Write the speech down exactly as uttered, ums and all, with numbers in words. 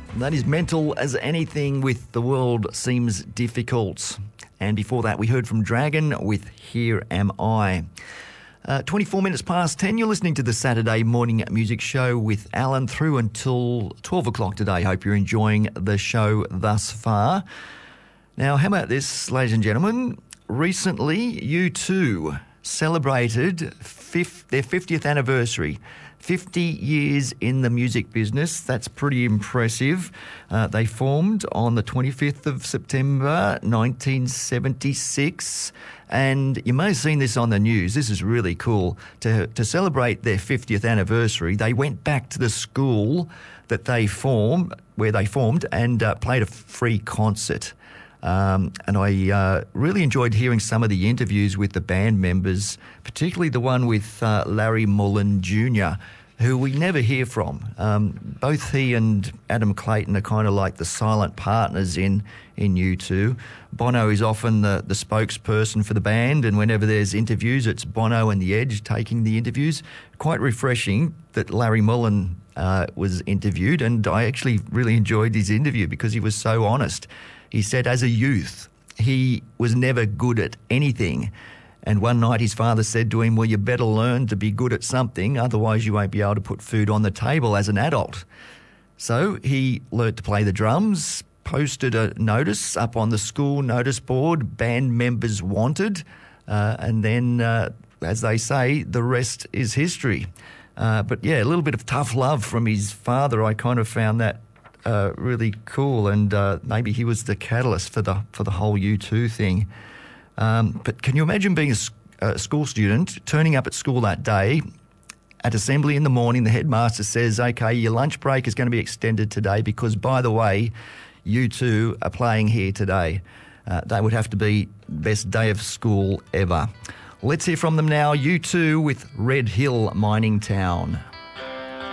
That is Mental as Anything with The World Seems Difficult. And before that, we heard from Dragon with Here Am I. Uh, twenty-four minutes past ten, you're listening to the Saturday Morning Music Show with Alan through until twelve o'clock today. Hope you're enjoying the show thus far. Now, how about this, ladies and gentlemen? Recently, U two celebrated fifth, their fiftieth anniversary. fifty years in the music business. That's pretty impressive. Uh, they formed on the twenty-fifth of September nineteen seventy-six, and you may have seen this on the news. This is really cool. To, to celebrate their fiftieth anniversary, they went back to the school that they formed, where they formed, and uh, played a free concert. Um, and I uh, really enjoyed hearing some of the interviews with the band members, particularly the one with uh, Larry Mullen Junior, who we never hear from. Um, both he and Adam Clayton are kind of like the silent partners in, in U two. Bono is often the, the spokesperson for the band, and whenever there's interviews, it's Bono and The Edge taking the interviews. Quite refreshing that Larry Mullen uh, was interviewed, and I actually really enjoyed his interview because he was so honest. He said as a youth, he was never good at anything. And one night his father said to him, well, you better learn to be good at something, otherwise you won't be able to put food on the table as an adult. So he learnt to play the drums, posted a notice up on the school notice board, band members wanted, uh, and then, uh, as they say, the rest is history. Uh, but yeah, a little bit of tough love from his father. I kind of found that Uh, really cool, and uh, maybe he was the catalyst for the for the whole U two thing. Um, but can you imagine being a, a school student, turning up at school that day, at assembly in the morning, the headmaster says, okay, your lunch break is going to be extended today because, by the way, U two are playing here today. Uh, that would have to be the best day of school ever. Let's hear from them now, U two with Red Hill Mining Town.